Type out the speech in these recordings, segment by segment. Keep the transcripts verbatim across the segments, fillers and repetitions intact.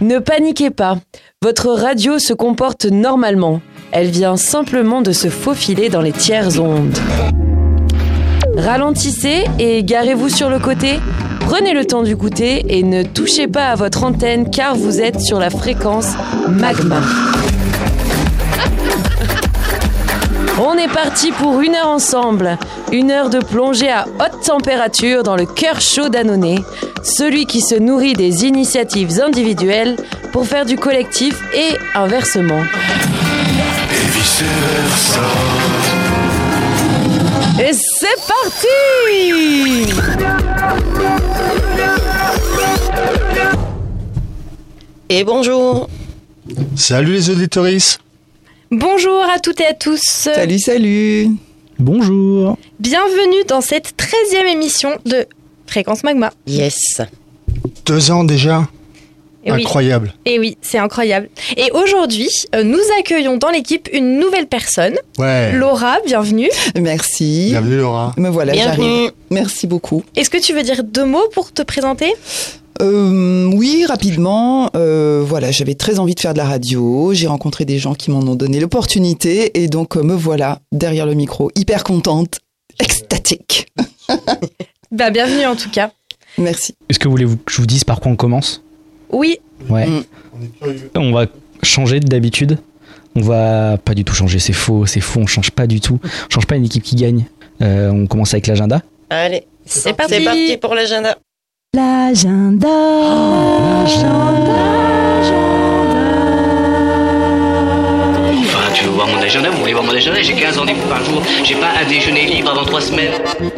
Ne paniquez pas, votre radio se comporte normalement. Elle vient simplement de se faufiler dans les tiers ondes. Ralentissez et garez-vous sur le côté. Prenez le temps d'écouter et ne touchez pas à votre antenne car vous êtes sur la fréquence Magma. On est parti pour une heure ensemble. Une heure de plongée à haute température dans le cœur chaud d'Annonay. Celui qui se nourrit des initiatives individuelles pour faire du collectif et inversement. Et vice versa. Et c'est parti! Et bonjour. Salut les auditoristes. Bonjour à toutes et à tous. Salut, salut. Bonjour. Bienvenue dans cette treizième émission de Fréquence Magma. Yes. Deux ans déjà. Et Incroyable. Oui. Et oui, c'est incroyable. Et aujourd'hui, euh, nous accueillons dans l'équipe une nouvelle personne. Ouais. Laura, bienvenue. Merci. Bienvenue Laura. Me voilà, Bienvenue. j'arrive. Merci beaucoup. Est-ce que tu veux dire deux mots pour te présenter ? Euh, oui, rapidement. Euh, voilà, j'avais très envie de faire de la radio. J'ai rencontré des gens qui m'en ont donné l'opportunité. Et donc, euh, me voilà derrière le micro, hyper contente, extatique. Bah, bienvenue en tout cas. Merci. Est-ce que vous voulez que je vous dise par quoi on commence ? Oui. Ouais. Mm. On est curieux. On va changer d'habitude. On va pas du tout changer, c'est faux, c'est faux, on change pas du tout. On change pas une équipe qui gagne. Euh, on commence avec l'agenda. Allez, C'est parti. C'est parti pour l'agenda. L'agenda. Enfin, tu veux voir mon agenda, vous voulez voir mon agenda, j'ai quinze rendez-vous par jour, j'ai pas un déjeuner libre avant trois semaines.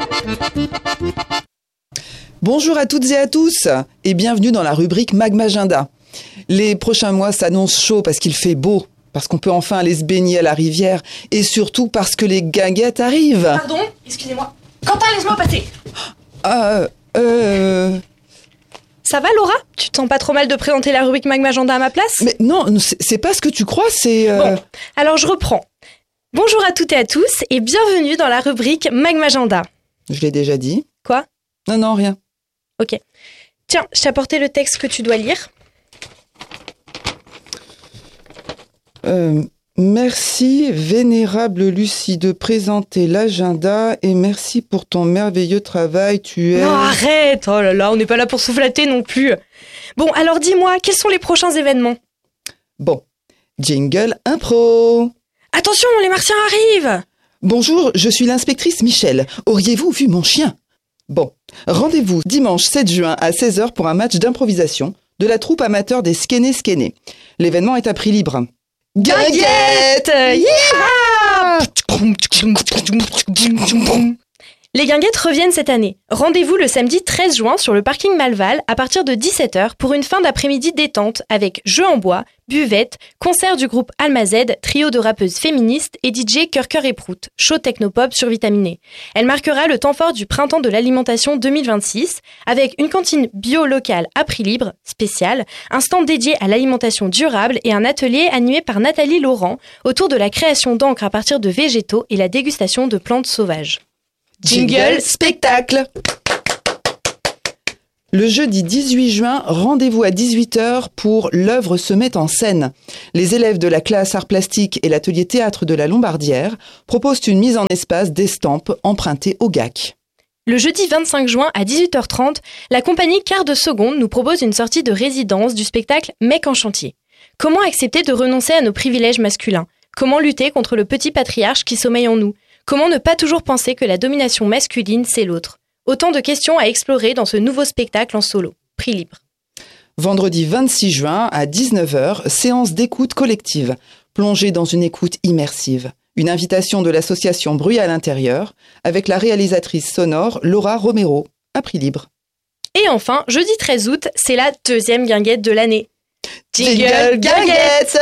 Bonjour à toutes et à tous et bienvenue dans la rubrique Magmagenda. Les prochains mois s'annoncent chauds parce qu'il fait beau, parce qu'on peut enfin aller se baigner à la rivière et surtout parce que les guinguettes arrivent. Pardon, excusez-moi. Quentin, laisse-moi passer. Euh, euh... Ça va Laura ? Tu te sens pas trop mal de présenter la rubrique Magmagenda à ma place ? Mais non, c'est, c'est pas ce que tu crois, c'est... Euh... Bon, alors je reprends. Bonjour à toutes et à tous et bienvenue dans la rubrique Magmagenda. Je l'ai déjà dit. Quoi ? Non, non, rien. Ok. Tiens, je t'ai apporté le texte que tu dois lire. Euh, merci, vénérable Lucie, de présenter l'agenda et merci pour ton merveilleux travail. Tu es... Non, arrête. Oh là là, on n'est pas là pour se flatter non plus. Bon, alors dis-moi, quels sont les prochains événements ? Bon, jingle impro. Attention, les martiens arrivent. Bonjour, je suis l'inspectrice Michel. Auriez-vous vu mon chien ? Bon, rendez-vous dimanche sept juin à seize heures pour un match d'improvisation de la troupe amateur des Skene Skene. L'événement est à prix libre. Guinguette ! Yeah ! Les guinguettes reviennent cette année. Rendez-vous le samedi treize juin sur le parking Malval à partir de dix-sept heures pour une fin d'après-midi détente avec jeux en bois, buvette, concert du groupe Almazed, trio de rappeuses féministes et D J Cœur Cœur et Prout, show technopop survitaminé. Elle marquera le temps fort du printemps de l'alimentation deux mille vingt-six avec une cantine bio locale à prix libre, spéciale, un stand dédié à l'alimentation durable et un atelier animé par Nathalie Laurent autour de la création d'encre à partir de végétaux et la dégustation de plantes sauvages. Jingle spectacle. Le jeudi dix-huit juin, rendez-vous à dix-huit heures pour l'œuvre se met en scène. Les élèves de la classe art plastique et l'atelier théâtre de la Lombardière proposent une mise en espace d'estampes empruntées au G A C. Le jeudi vingt-cinq juin à dix-huit heures trente, la compagnie Quart de Seconde nous propose une sortie de résidence du spectacle Mec en chantier. Comment accepter de renoncer à nos privilèges masculins ? Comment lutter contre le petit patriarche qui sommeille en nous ? Comment ne pas toujours penser que la domination masculine, c'est l'autre ? Autant de questions à explorer dans ce nouveau spectacle en solo. Prix libre. Vendredi vingt-six juin à dix-neuf heures, séance d'écoute collective. Plongée dans une écoute immersive. Une invitation de l'association Bruit à l'intérieur avec la réalisatrice sonore Laura Romero. À prix libre. Et enfin, jeudi treize août, c'est la deuxième guinguette de l'année. Jingle guinguette.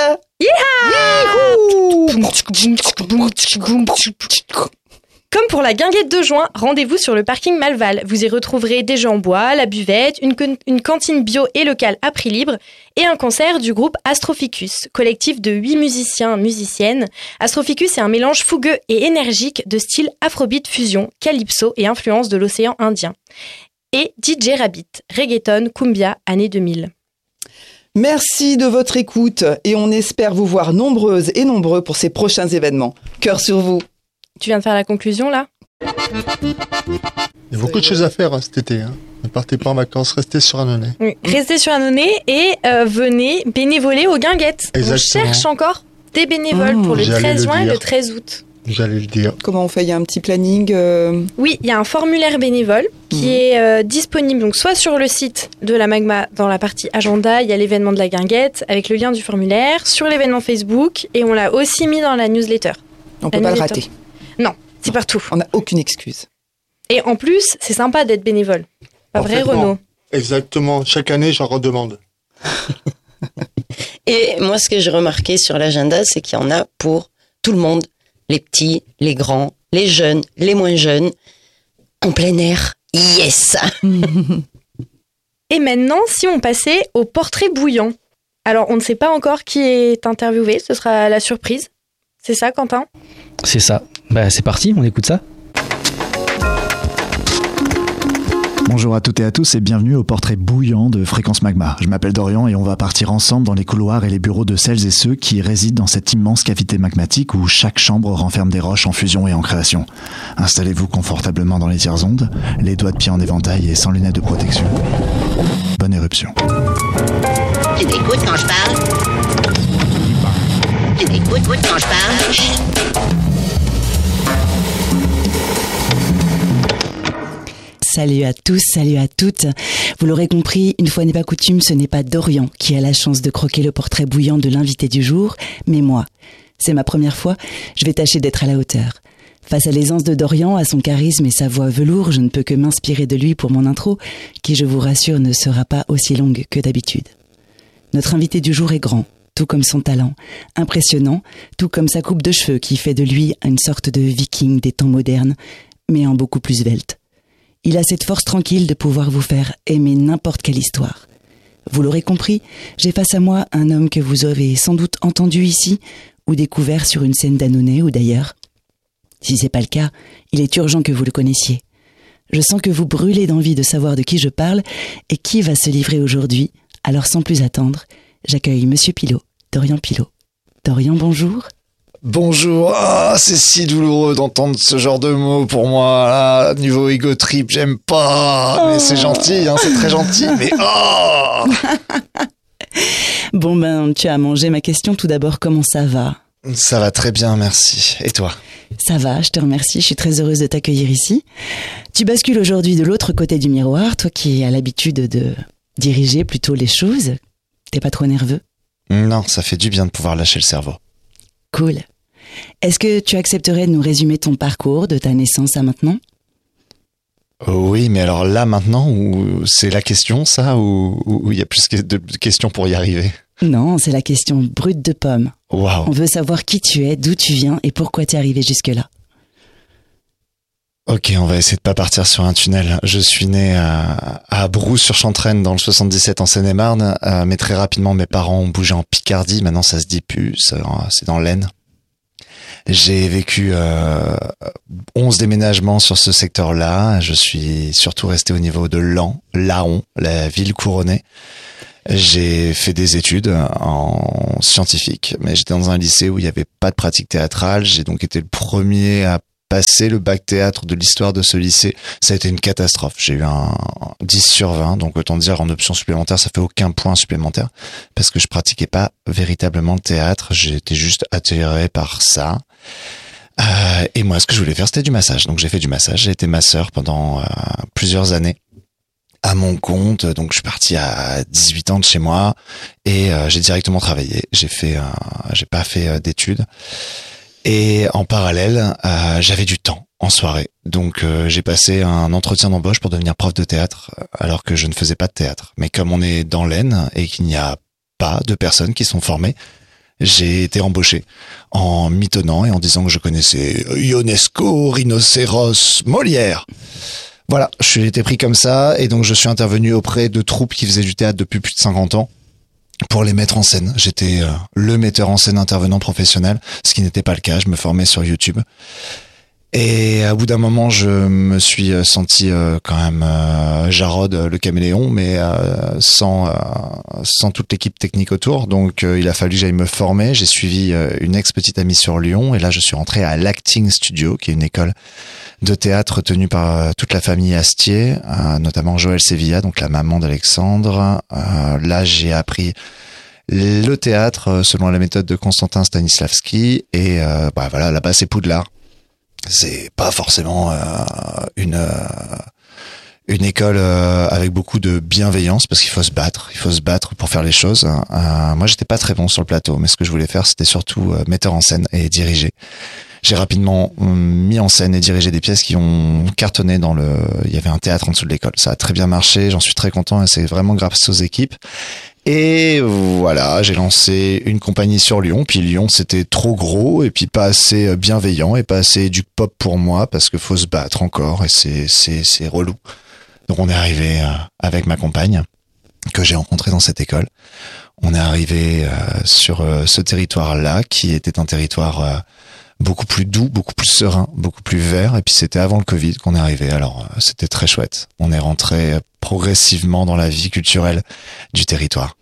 Comme pour la guinguette de juin, rendez-vous sur le parking Malval. Vous y retrouverez des jeux en bois, la buvette, une, con- une cantine bio et locale à prix libre et un concert du groupe Astroficus, collectif de huit musiciens musiciennes. Astroficus est un mélange fougueux et énergique de style afrobeat fusion, calypso et influence de l'océan Indien. Et D J Rabbit, reggaeton, cumbia, année deux mille. Merci de votre écoute et on espère vous voir nombreuses et nombreux pour ces prochains événements. Cœur sur vous. Tu viens de faire la conclusion là ? Il y a beaucoup de choses à faire hein, cet été. Hein. Ne partez pas en vacances, restez sur Annonay. Oui. Restez sur Annonay et euh, venez bénévoler aux Guinguettes. Exactement. On cherche encore des bénévoles Mmh, pour le j'allais treize le juin et dire. le treize août. J'allais le dire. Comment on fait ? Il y a un petit planning euh... Oui, il y a un formulaire bénévole qui Mmh. est euh, disponible donc soit sur le site de la Magma dans la partie agenda, il y a l'événement de la Guinguette avec le lien du formulaire, sur l'événement Facebook et on l'a aussi mis dans la newsletter. On peut La pas le newsletter. rater. Non, c'est partout. On n'a aucune excuse. Et en plus, c'est sympa d'être bénévole. Pas vrai, Parfaitement. Renaud ? Exactement. Chaque année, j'en redemande. Et moi, ce que j'ai remarqué sur l'agenda, c'est qu'il y en a pour tout le monde. Les petits, les grands, les jeunes, les moins jeunes. En plein air. Yes! Et maintenant, si on passait au portrait bouillant. Alors, on ne sait pas encore qui est interviewé, ce sera la surprise. C'est ça, Quentin ? C'est ça. Bah c'est parti, on écoute ça. Bonjour à toutes et à tous et bienvenue au portrait bouillant de Fréquence Magma. Je m'appelle Dorian et on va partir ensemble dans les couloirs et les bureaux de celles et ceux qui résident dans cette immense cavité magmatique où chaque chambre renferme des roches en fusion et en création. Installez-vous confortablement dans les tiers-ondes, les doigts de pied en éventail et sans lunettes de protection. Bonne éruption. Tu m'écoutes quand je parle? Tu m'écoutes quand je parle? Chut. Salut à tous, salut à toutes. Vous l'aurez compris, une fois n'est pas coutume, ce n'est pas Dorian qui a la chance de croquer le portrait bouillant de l'invité du jour, mais moi. C'est ma première fois, je vais tâcher d'être à la hauteur. Face à l'aisance de Dorian, à son charisme et sa voix velours, je ne peux que m'inspirer de lui pour mon intro, qui, je vous rassure, ne sera pas aussi longue que d'habitude. Notre invité du jour est grand, tout comme son talent, impressionnant, tout comme sa coupe de cheveux qui fait de lui une sorte de viking des temps modernes, mais en beaucoup plus svelte. Il a cette force tranquille de pouvoir vous faire aimer n'importe quelle histoire. Vous l'aurez compris, j'ai face à moi un homme que vous avez sans doute entendu ici ou découvert sur une scène d'Annonay ou d'ailleurs. Si c'est pas le cas, il est urgent que vous le connaissiez. Je sens que vous brûlez d'envie de savoir de qui je parle et qui va se livrer aujourd'hui. Alors sans plus attendre, j'accueille Monsieur Pilot, Dorian Pilot. Dorian, bonjour. Bonjour, ah, c'est si douloureux d'entendre ce genre de mots pour moi, là, niveau ego trip, j'aime pas, oh. Mais c'est gentil, hein, c'est très gentil, mais oh. Bon ben, tu as mangé ma question tout d'abord, comment ça va ? Ça va très bien, merci, et toi ? Ça va, je te remercie, je suis très heureuse de t'accueillir ici. Tu bascules aujourd'hui de l'autre côté du miroir, toi qui as l'habitude de diriger plutôt les choses, t'es pas trop nerveux ? Non, ça fait du bien de pouvoir lâcher le cerveau. Cool. Est-ce que tu accepterais de nous résumer ton parcours de ta naissance à maintenant ? Oui, mais alors là maintenant, ou c'est la question ça, ou il y a plus de questions pour y arriver ? Non, c'est la question brute de pomme. Waouh. On veut savoir qui tu es, d'où tu viens et pourquoi t'es arrivé jusque-là. Ok, on va essayer de pas partir sur un tunnel. Je suis né à, à Brou-sur-Chantraine dans le soixante-dix-sept en Seine-et-Marne, euh, mais très rapidement mes parents ont bougé en Picardie. Maintenant ça se dit plus, c'est dans l'Aisne. J'ai vécu euh, onze déménagements sur ce secteur-là. Je suis surtout resté au niveau de Laon, Laon, la ville couronnée. J'ai fait des études en scientifique, mais j'étais dans un lycée où il n'y avait pas de pratique théâtrale. J'ai donc été le premier à passer le bac théâtre de l'histoire de ce lycée. Ça a été une catastrophe. J'ai eu un dix sur vingt, donc autant dire en option supplémentaire, ça fait aucun point supplémentaire parce que je pratiquais pas véritablement le théâtre. J'étais juste attiré par ça. Euh, et moi, ce que je voulais faire, c'était du massage. Donc j'ai fait du massage. J'ai été masseur pendant euh, plusieurs années à mon compte. Donc je suis parti à dix-huit ans de chez moi et euh, j'ai directement travaillé. J'ai fait, euh, j'ai pas fait euh, d'études. Et en parallèle, euh, j'avais du temps en soirée. Donc euh, j'ai passé un entretien d'embauche pour devenir prof de théâtre alors que je ne faisais pas de théâtre. Mais comme on est dans l'Aisne et qu'il n'y a pas de personnes qui sont formées, j'ai été embauché en mitonnant et en disant que je connaissais Ionesco, Rhinocéros, Molière. Voilà, je suis été pris comme ça et donc je suis intervenu auprès de troupes qui faisaient du théâtre depuis plus de cinquante ans. Pour les mettre en scène. J'étais euh, le metteur en scène intervenant professionnel, ce qui n'était pas le cas. Je me formais sur YouTube. Et à bout d'un moment, je me suis senti euh, quand même euh, Jarod, le caméléon, mais euh, sans euh, sans toute l'équipe technique autour. Donc, euh, il a fallu que j'aille me former. J'ai suivi euh, une ex-petite amie sur Lyon. Et là, je suis rentré à l'Acting Studio, qui est une école de théâtre tenue par euh, toute la famille Astier, euh, notamment Joël Sevilla, donc la maman d'Alexandre. Euh, là, j'ai appris le théâtre euh, selon la méthode de Constantin Stanislavski. Et euh, bah, voilà, là-bas, c'est Poudlard. C'est pas forcément euh, une... Euh, Une école euh, avec beaucoup de bienveillance parce qu'il faut se battre, il faut se battre pour faire les choses. Euh, moi, j'étais pas très bon sur le plateau, mais ce que je voulais faire, c'était surtout euh, metteur en scène et diriger. J'ai rapidement euh, mis en scène et dirigé des pièces qui ont cartonné dans le. Il y avait un théâtre en dessous de l'école. Ça a très bien marché. J'en suis très content et c'est vraiment grâce aux équipes. Et voilà, j'ai lancé une compagnie sur Lyon. Puis Lyon, c'était trop gros et puis pas assez bienveillant et pas assez du pop pour moi parce que faut se battre encore et c'est c'est c'est relou. Donc on est arrivé euh, avec ma compagne que j'ai rencontrée dans cette école. On est arrivé euh, sur euh, ce territoire-là qui était un territoire euh, beaucoup plus doux, beaucoup plus serein, beaucoup plus vert. Et puis c'était avant le Covid qu'on est arrivé. Alors euh, c'était très chouette. On est rentré progressivement dans la vie culturelle du territoire.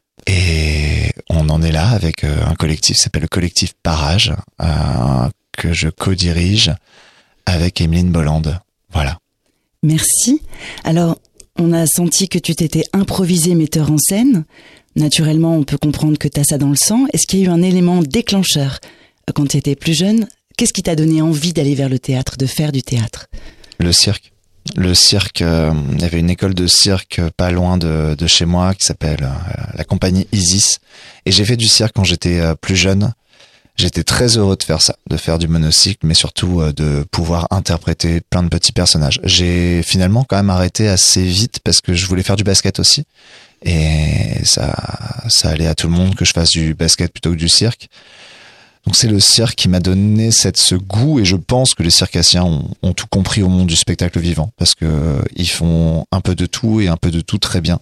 Et on en est là avec euh, un collectif qui s'appelle le collectif Parage euh, que je co-dirige avec Emeline Bolland. Voilà. Merci. Alors, on a senti que tu t'étais improvisé metteur en scène. Naturellement, on peut comprendre que tu as ça dans le sang. Est-ce qu'il y a eu un élément déclencheur quand tu étais plus jeune? Qu'est-ce qui t'a donné envie d'aller vers le théâtre, de faire du théâtre? Le cirque. Le cirque, euh, il y avait une école de cirque pas loin de, de chez moi qui s'appelle euh, la compagnie Isis. Et j'ai fait du cirque quand j'étais euh, plus jeune. J'étais très heureux de faire ça, de faire du monocycle, mais surtout euh, de pouvoir interpréter plein de petits personnages. J'ai finalement quand même arrêté assez vite parce que je voulais faire du basket aussi. Et ça, ça allait à tout le monde que je fasse du basket plutôt que du cirque. Donc c'est le cirque qui m'a donné cette, ce goût et je pense que les circassiens ont, ont tout compris au monde du spectacle vivant parce que euh, ils font un peu de tout et un peu de tout très bien.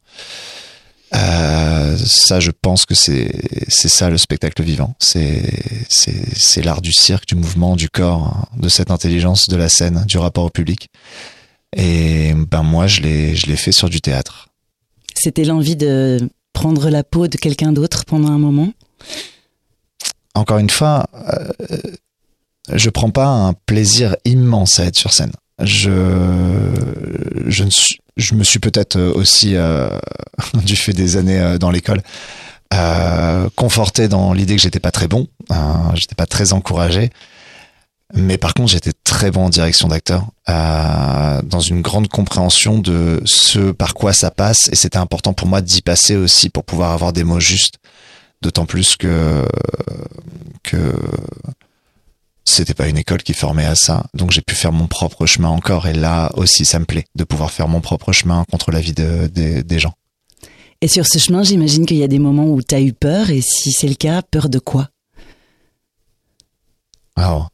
Euh, ça, je pense que c'est c'est ça le spectacle vivant. C'est c'est c'est l'art du cirque, du mouvement, du corps, de cette intelligence de la scène, du rapport au public. Et ben moi, je l'ai je l'ai fait sur du théâtre. C'était l'envie de prendre la peau de quelqu'un d'autre pendant un moment. Encore une fois, euh, je prends pas un plaisir immense à être sur scène. Je je ne suis Je me suis peut-être aussi, euh, du fait des années euh, dans l'école, euh, conforté dans l'idée que j'étais pas très bon, euh, j'étais pas très encouragé, mais par contre j'étais très bon en direction d'acteur, euh, dans une grande compréhension de ce par quoi ça passe, et c'était important pour moi d'y passer aussi pour pouvoir avoir des mots justes, d'autant plus que que c'était pas une école qui formait à ça, donc j'ai pu faire mon propre chemin encore, et là aussi ça me plaît de pouvoir faire mon propre chemin contre la vie de, de, des gens. Et sur ce chemin, j'imagine qu'il y a des moments où tu as eu peur, et si c'est le cas, peur de quoi? Alors,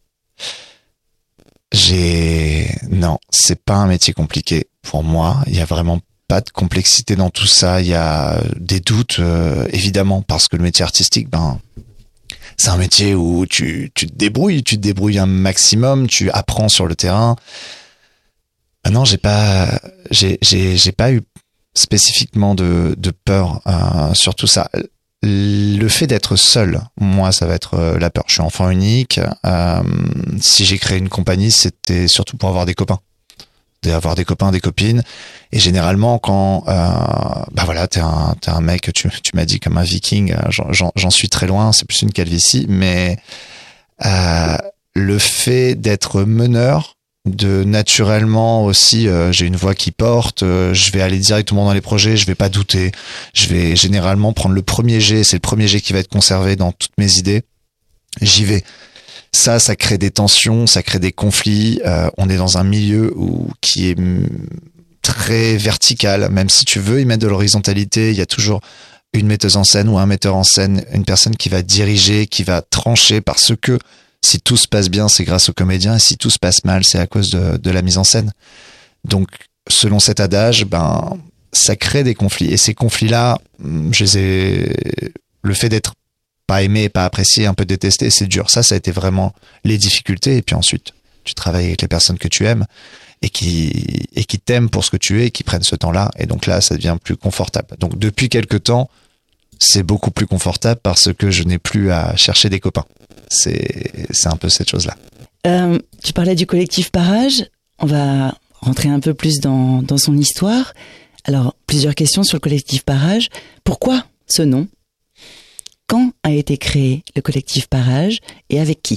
j'ai... Non, c'est pas un métier compliqué pour moi, il y a vraiment pas de complexité dans tout ça, il y a des doutes, euh, évidemment, parce que le métier artistique, ben... c'est un métier où tu, tu te débrouilles, tu te débrouilles un maximum, tu apprends sur le terrain. Ah non, j'ai pas, j'ai, j'ai, j'ai pas eu spécifiquement de, de peur euh, sur tout ça. Le fait d'être seul, moi, ça va être la peur. Je suis enfant unique. Euh, si j'ai créé une compagnie, c'était surtout pour avoir des copains. D'avoir des copains, des copines. Et généralement, quand, euh, bah voilà, t'es un, t'es un mec, tu, tu m'as dit comme un viking, j'en, j'en, j'en suis très loin, c'est plus une calvitie, mais, euh, le fait d'être meneur, de naturellement aussi, euh, j'ai une voix qui porte, euh, je vais aller directement dans les projets, je vais pas douter, je vais généralement prendre le premier jet, c'est le premier jet qui va être conservé dans toutes mes idées, j'y vais. Ça, ça crée des tensions, ça crée des conflits. Euh, on est dans un milieu où qui est très vertical. Même si tu veux y mettre de l'horizontalité, il y a toujours une metteuse en scène ou un metteur en scène, une personne qui va diriger, qui va trancher, parce que si tout se passe bien, c'est grâce aux comédiens, et si tout se passe mal, c'est à cause de, de la mise en scène. Donc, selon cet adage, ben, ça crée des conflits. Et ces conflits-là, je les ai... le fait d'être pas aimé, pas apprécié, un peu détesté, c'est dur. Ça, ça a été vraiment les difficultés. Et puis ensuite, tu travailles avec les personnes que tu aimes. et qui et qui t'aiment pour ce que tu es et qui prennent ce temps-là. Et donc là, ça devient plus confortable. Donc depuis quelque temps, c'est beaucoup plus confortable parce que je n'ai plus à chercher des copains. C'est c'est un peu cette chose-là. Euh, tu parlais du collectif Parage. On va rentrer un peu plus dans dans son histoire. Alors, plusieurs questions sur le collectif Parage. Pourquoi ce nom ? Quand a été créé le collectif Parage et avec qui ?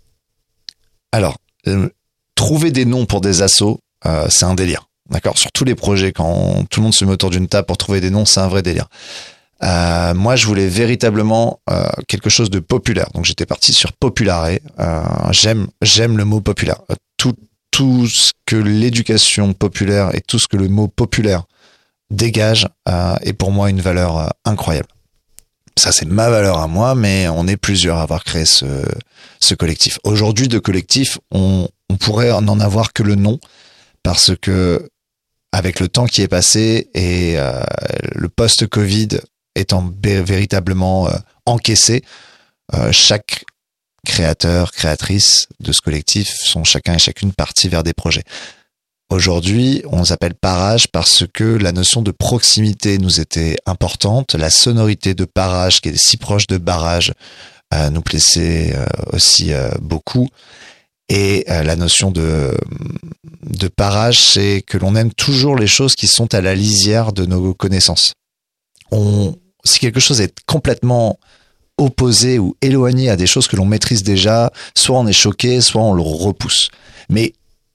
Alors, euh, trouver des noms pour des assos, euh, c'est un délire. D'accord ? Sur tous les projets, quand tout le monde se met autour d'une table pour trouver des noms, c'est un vrai délire. Euh, moi, je voulais véritablement euh, quelque chose de populaire. Donc, j'étais parti sur populare. Euh, j'aime, j'aime le mot populaire. Tout, tout ce que l'éducation populaire et tout ce que le mot populaire dégage euh, est pour moi une valeur euh, incroyable. Ça, c'est ma valeur à moi, mais on est plusieurs à avoir créé ce, ce collectif. Aujourd'hui, de collectif, on, on pourrait n'en avoir que le nom, parce que avec le temps qui est passé et euh, le post-Covid étant bé- véritablement euh, encaissé, euh, chaque créateur, créatrice de ce collectif sont chacun et chacune partis vers des projets. Aujourd'hui, on s'appelle Parage parce que la notion de proximité nous était importante. La sonorité de Parage, qui est si proche de barrage, euh, nous plaisait euh, aussi euh, beaucoup. Et euh, la notion de, de Parage, c'est que l'on aime toujours les choses qui sont à la lisière de nos connaissances. On, si quelque chose est complètement opposé ou éloigné à des choses que l'on maîtrise déjà, soit on est choqué, soit on le repousse. Mais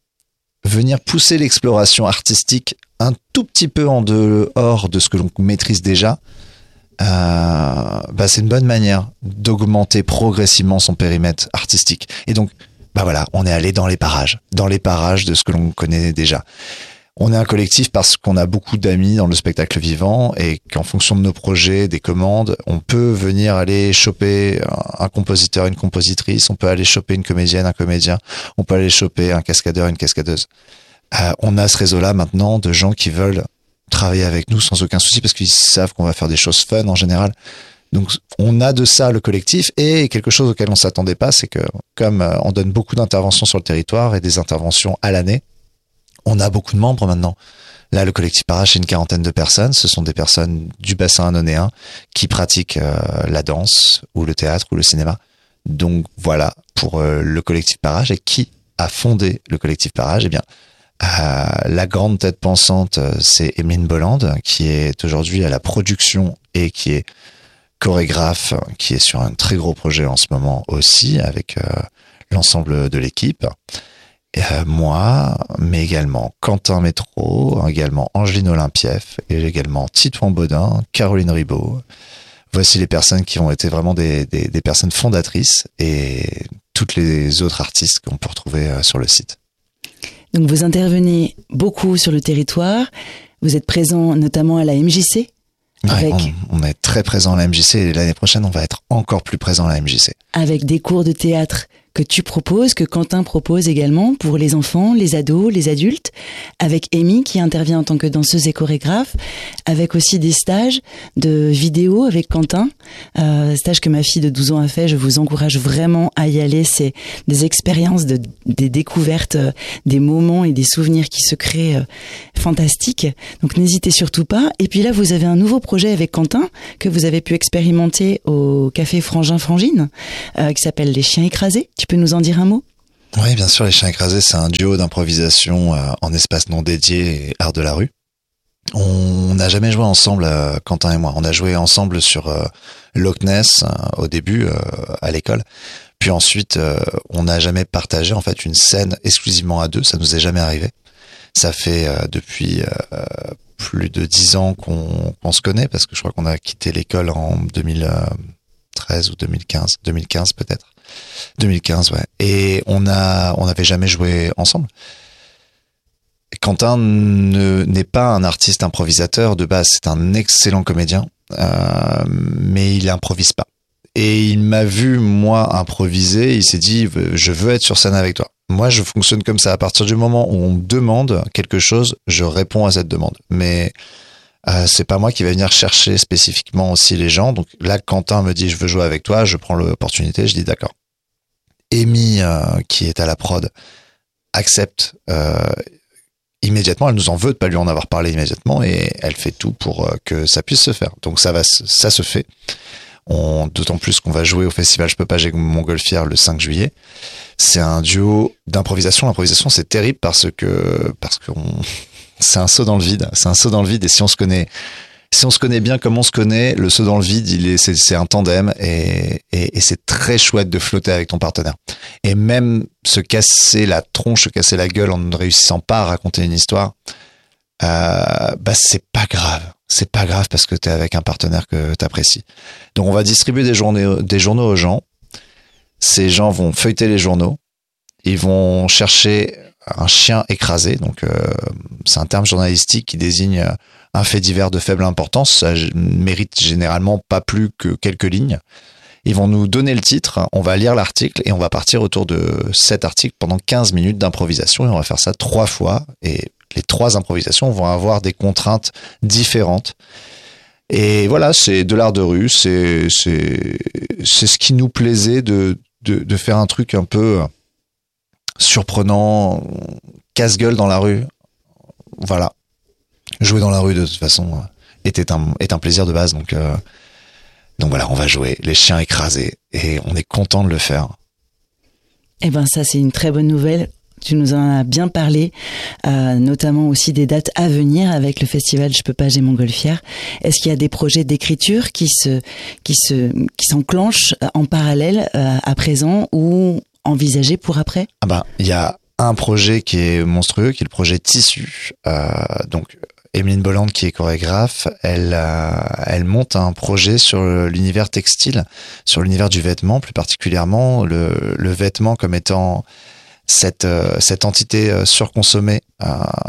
venir pousser l'exploration artistique un tout petit peu en dehors de ce que l'on maîtrise déjà, euh, bah c'est une bonne manière d'augmenter progressivement son périmètre artistique. Et donc, bah voilà, on est allé dans les parages, dans les parages de ce que l'on connaît déjà. On est un collectif parce qu'on a beaucoup d'amis dans le spectacle vivant et qu'en fonction de nos projets, des commandes, on peut venir aller choper un compositeur, une compositrice, on peut aller choper une comédienne, un comédien, on peut aller choper un cascadeur, une cascadeuse. Euh, on a ce réseau-là maintenant de gens qui veulent travailler avec nous sans aucun souci parce qu'ils savent qu'on va faire des choses fun en général. Donc on a de ça le collectif et quelque chose auquel on s'attendait pas, c'est que comme on donne beaucoup d'interventions sur le territoire et des interventions à l'année, on a beaucoup de membres maintenant. Là, le collectif Parage, c'est une quarantaine de personnes. Ce sont des personnes du bassin annonéen qui pratiquent euh, la danse ou le théâtre ou le cinéma. Donc voilà pour euh, le collectif Parage. Et qui a fondé le collectif Parage ? Eh bien, euh, la grande tête pensante, c'est Emeline Bolland, qui est aujourd'hui à la production et qui est chorégraphe, qui est sur un très gros projet en ce moment aussi avec euh, l'ensemble de l'équipe. Euh, moi, mais également Quentin Métro, également Angeline Olympieff, et également Titouan Baudin, Caroline Ribaud. Voici les personnes qui ont été vraiment des, des, des personnes fondatrices et toutes les autres artistes qu'on peut retrouver euh, sur le site. Donc vous intervenez beaucoup sur le territoire, vous êtes présent notamment à la M J C. Avec... Ouais, on, on est très présent à la M J C et l'année prochaine on va être encore plus présent à la M J C. Avec des cours de théâtre que tu proposes, que Quentin propose également pour les enfants, les ados, les adultes, avec Amy qui intervient en tant que danseuse et chorégraphe, avec aussi des stages de vidéo avec Quentin, euh, stage que ma fille de douze ans a fait. Je vous encourage vraiment à y aller. C'est des expériences, de, des découvertes, euh, des moments et des souvenirs qui se créent euh, fantastiques. Donc n'hésitez surtout pas. Et puis là, vous avez un nouveau projet avec Quentin que vous avez pu expérimenter au Café Frangin Frangine, euh, qui s'appelle Les Chiens Écrasés. Tu peux nous en dire un mot ? Oui, bien sûr, Les Chiens Écrasés, c'est un duo d'improvisation euh, en espace non dédié et art de la rue. On n'a jamais joué ensemble, euh, Quentin et moi. On a joué ensemble sur euh, Loch Ness euh, au début, euh, à l'école. Puis ensuite, euh, on n'a jamais partagé en fait une scène exclusivement à deux. Ça nous est jamais arrivé. Ça fait euh, depuis euh, plus de dix ans qu'on, qu'on se connaît, parce que je crois qu'on a quitté l'école en deux mille treize ou deux mille quinze. deux mille quinze peut-être. deux mille quinze, ouais. Et on a, on n'avait jamais joué ensemble. Quentin ne, n'est pas un artiste improvisateur de base, c'est un excellent comédien, euh, mais il improvise pas. Et il m'a vu, moi, improviser, il s'est dit, je veux être sur scène avec toi. Moi, je fonctionne comme ça. À partir du moment où on me demande quelque chose, je réponds à cette demande. Mais euh, c'est pas moi qui vais venir chercher spécifiquement aussi les gens. Donc là, Quentin me dit, je veux jouer avec toi, je prends l'opportunité, je dis d'accord. Amy, euh, qui est à la prod, accepte euh, immédiatement, elle nous en veut de pas lui en avoir parlé immédiatement et elle fait tout pour euh, que ça puisse se faire. Donc ça va, ça se fait. On, d'autant plus qu'on va jouer au festival Je peux pas, j'ai Montgolfière le cinq juillet. C'est un duo d'improvisation. L'improvisation, c'est terrible parce que, parce qu'on, c'est un saut dans le vide. C'est un saut dans le vide et si on se connaît, si on se connaît bien comme on se connaît, le saut dans le vide, il est, c'est, c'est un tandem et, et, et c'est très chouette de flotter avec ton partenaire. Et même se casser la tronche, se casser la gueule en ne réussissant pas à raconter une histoire, euh, bah c'est pas grave. C'est pas grave parce que t'es avec un partenaire que t'apprécies. Donc on va distribuer des journées, des journaux aux gens. Ces gens vont feuilleter les journaux. Ils vont chercher un chien écrasé. Donc euh, c'est un terme journalistique qui désigne un fait divers de faible importance. Ça mérite généralement pas plus que quelques lignes. Ils vont nous donner le titre, on va lire l'article et on va partir autour de cet article pendant quinze minutes d'improvisation et on va faire ça trois fois et les trois improvisations vont avoir des contraintes différentes. Et voilà, c'est de l'art de rue, c'est, c'est, c'est ce qui nous plaisait de, de, de faire un truc un peu surprenant, casse-gueule dans la rue. Voilà. Jouer dans la rue, de toute façon, était un, est un plaisir de base. Donc, euh, donc voilà, on va jouer les chiens écrasés et on est content de le faire. Eh ben, ça, c'est une très bonne nouvelle. Tu nous en as bien parlé, euh, notamment aussi des dates à venir avec le festival Je peux pas, j'ai Montgolfière. Est-ce qu'il y a des projets d'écriture qui se, qui se, qui s'enclenchent en parallèle euh, à présent ou envisagés pour après? Ah ben, il y a un projet qui est monstrueux, qui est le projet Tissu. Euh, donc, Emeline Bolland, qui est chorégraphe, elle, euh, elle monte un projet sur l'univers textile, sur l'univers du vêtement, plus particulièrement le, le vêtement comme étant cette euh, cette entité euh, surconsommée. Euh,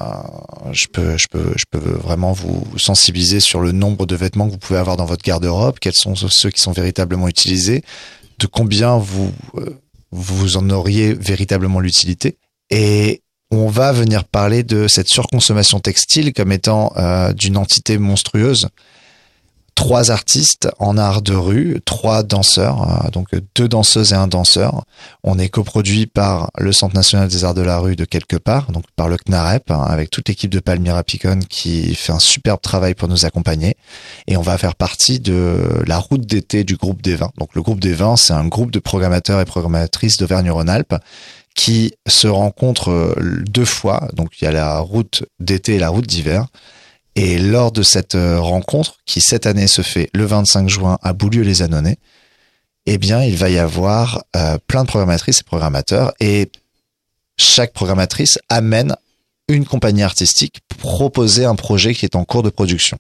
je peux je peux je peux vraiment vous sensibiliser sur le nombre de vêtements que vous pouvez avoir dans votre garde-robe, quels sont ceux qui sont véritablement utilisés, de combien vous euh, vous en auriez véritablement l'utilité. Et on va venir parler de cette surconsommation textile comme étant euh, d'une entité monstrueuse. Trois artistes en art de rue, trois danseurs, euh, donc deux danseuses et un danseur. On est coproduit par le Centre national des arts de la rue de quelque part, donc par le C N A R E P, hein, avec toute l'équipe de Palmyra Picon qui fait un superbe travail pour nous accompagner. Et on va faire partie de la route d'été du groupe des vins. Donc le groupe des vins, c'est un groupe de programmateurs et programmatrices d'Auvergne-Rhône-Alpes qui se rencontrent deux fois. Donc il y a la route d'été et la route d'hiver. Et lors de cette rencontre, qui cette année se fait le vingt-cinq juin à Boulieu-les-Annonay, eh bien, il va y avoir euh, plein de programmatrices et programmateurs, et chaque programmatrice amène une compagnie artistique proposer un projet qui est en cours de production.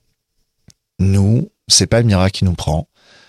Nous, c'est Palmyra qui nous prend,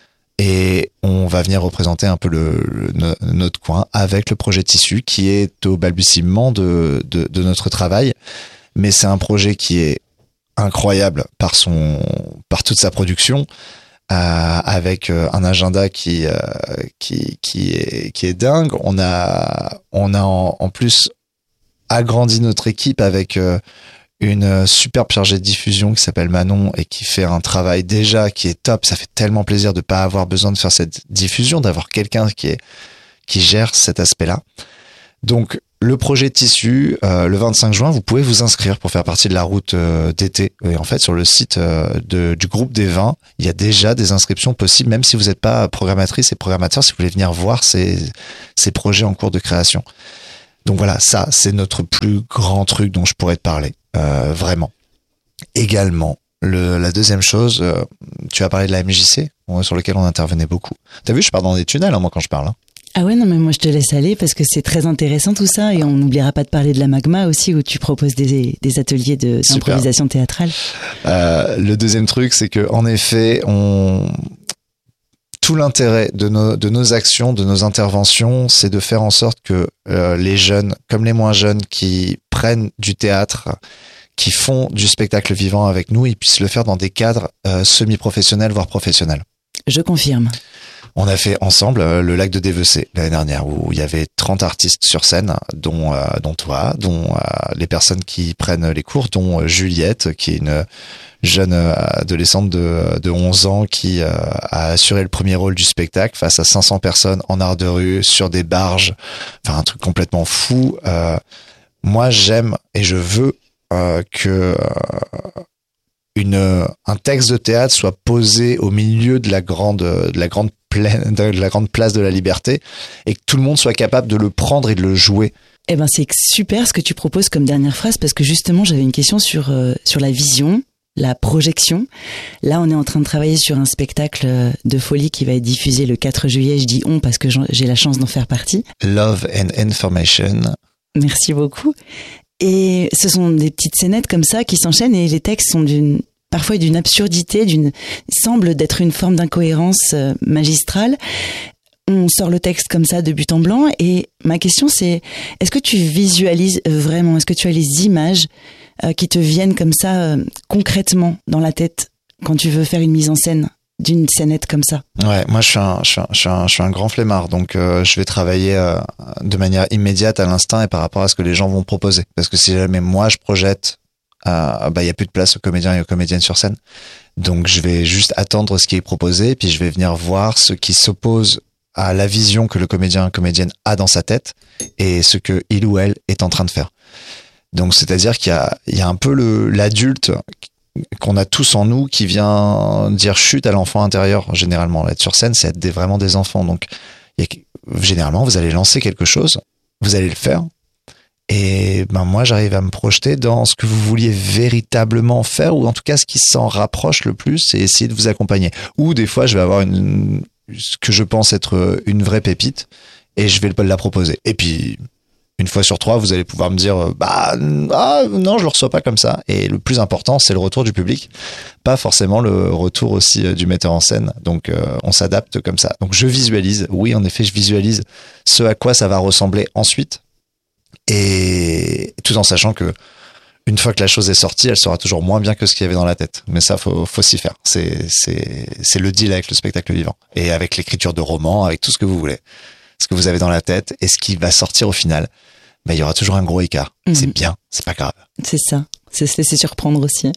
et on va venir représenter un peu le, le notre coin avec le projet Tissu, qui est au balbutiement de, de, de notre travail, mais c'est un projet qui est incroyable par son par toute sa production, euh, avec euh, un agenda qui euh, qui qui est qui est dingue. On a on a en, en plus agrandi notre équipe avec euh, une superbe chargée de diffusion qui s'appelle Manon et qui fait un travail déjà qui est top. Ça fait tellement plaisir de pas avoir besoin de faire cette diffusion, d'avoir quelqu'un qui est qui gère cet aspect-là. Donc le projet Tissu, euh, le vingt-cinq juin, vous pouvez vous inscrire pour faire partie de la route euh, d'été. Et en fait, sur le site euh, de, du groupe des vins, il y a déjà des inscriptions possibles, même si vous n'êtes pas programmatrice et programmateur, si vous voulez venir voir ces, ces projets en cours de création. Donc voilà, ça, c'est notre plus grand truc dont je pourrais te parler, euh, vraiment. Également, le, la deuxième chose, euh, tu as parlé de la M J C, sur lequel on intervenait beaucoup. T'as vu, je pars dans des tunnels, hein, moi, quand je parle. Hein. Ah ouais, non, mais moi je te laisse aller parce que c'est très intéressant tout ça, et on n'oubliera pas de parler de la Magma aussi, où tu proposes des, des ateliers de, d'improvisation théâtrale. Euh, le deuxième truc, c'est que en effet, on... tout l'intérêt de nos, de nos actions, de nos interventions, c'est de faire en sorte que euh, les jeunes, comme les moins jeunes, qui prennent du théâtre, qui font du spectacle vivant avec nous, ils puissent le faire dans des cadres euh, semi-professionnels, voire professionnels. Je confirme. On a fait ensemble euh, le lac de Dévecé l'année dernière, où il y avait trente artistes sur scène, dont euh, dont toi, dont euh, les personnes qui prennent les cours, dont euh, Juliette, qui est une jeune euh, adolescente de, de onze ans qui euh, a assuré le premier rôle du spectacle face à cinq cents personnes en art de rue, sur des barges, enfin un truc complètement fou. Euh, moi, j'aime et je veux euh, que euh, une un texte de théâtre soit posé au milieu de la grande de la grande plaine de la grande place de la Liberté et que tout le monde soit capable de le prendre et de le jouer. Eh ben c'est super ce que tu proposes comme dernière phrase, parce que justement j'avais une question sur euh, sur la vision, la projection. Là on est en train de travailler sur un spectacle de folie qui va être diffusé le quatre juillet. Je dis on parce que j'ai la chance d'en faire partie. Love and Information. Merci beaucoup. Et ce sont des petites scénettes comme ça qui s'enchaînent, et les textes sont d'une parfois d'une absurdité, d'une semble d'être une forme d'incohérence euh, magistrale. On sort le texte comme ça de but en blanc, et ma question c'est, est-ce que tu visualises vraiment, est-ce que tu as les images euh, qui te viennent comme ça euh, concrètement dans la tête quand tu veux faire une mise en scène d'une scénette comme ça? Ouais, moi je suis un, je suis un, je suis un, je suis un grand flemmard, donc euh, je vais travailler euh, de manière immédiate à l'instinct et par rapport à ce que les gens vont proposer. Parce que si jamais moi je projette, euh, bah il y a plus de place aux comédiens et aux comédiennes sur scène, donc je vais juste attendre ce qui est proposé, puis je vais venir voir ce qui s'oppose à la vision que le comédien, comédienne a dans sa tête et ce que il ou elle est en train de faire. Donc c'est-à-dire qu'il y a, il y a un peu le l'adulte qu'on a tous en nous qui vient dire chut à l'enfant intérieur. Généralement, être sur scène, c'est être des, vraiment des enfants. Donc, il y a, généralement, vous allez lancer quelque chose, vous allez le faire. Et ben moi, j'arrive à me projeter dans ce que vous vouliez véritablement faire, ou en tout cas, ce qui s'en rapproche le plus, et essayer de vous accompagner. Ou des fois, je vais avoir une, ce que je pense être une vraie pépite, et je vais la proposer. Et puis, une fois sur trois, vous allez pouvoir me dire bah ah, non, je le reçois pas comme ça. Et le plus important, c'est le retour du public, pas forcément le retour aussi du metteur en scène. Donc euh, on s'adapte comme ça. Donc je visualise, oui en effet, je visualise ce à quoi ça va ressembler ensuite, et tout en sachant que une fois que la chose est sortie, elle sera toujours moins bien que ce qu'il y avait dans la tête. Mais ça, faut faut s'y faire. C'est c'est c'est le deal avec le spectacle vivant et avec l'écriture de romans, avec tout ce que vous voulez. Ce que vous avez dans la tête et ce qui va sortir au final, bah, il y aura toujours un gros écart. Mmh. C'est bien, c'est pas grave. C'est ça, c'est se laisser surprendre aussi.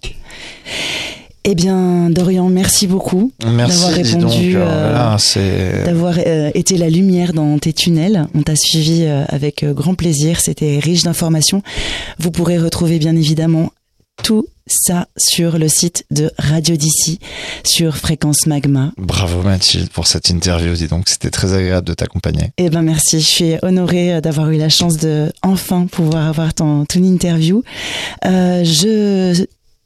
Eh bien, Dorian, merci beaucoup merci, d'avoir répondu, donc, euh, là, c'est... d'avoir euh, été la lumière dans tes tunnels. On t'a suivi euh, avec euh, grand plaisir, c'était riche d'informations. Vous pourrez retrouver bien évidemment tout ça sur le site de Radio d'ici, sur Fréquence Magma. Bravo Mathilde pour cette interview, dis donc, c'était très agréable de t'accompagner. Eh ben merci, je suis honorée d'avoir eu la chance de enfin pouvoir avoir ton, ton interview. Euh, je,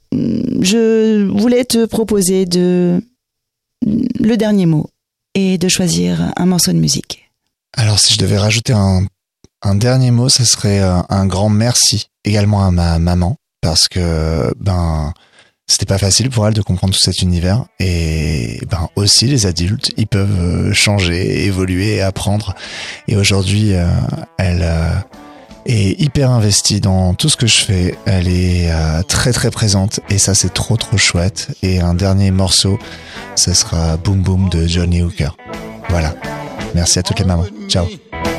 je voulais te proposer de, le dernier mot et de choisir un morceau de musique. Alors si je devais rajouter un, un dernier mot, ce serait un, un grand merci également à ma maman. Parce que ben c'était pas facile pour elle de comprendre tout cet univers, et ben aussi les adultes ils peuvent changer, évoluer et apprendre, et aujourd'hui euh, elle euh, est hyper investie dans tout ce que je fais, elle est euh, très très présente, et ça c'est trop trop chouette. Et un dernier morceau, ça sera Boom Boom de Johnny Hooker. Voilà, merci à toutes les mamans, ciao.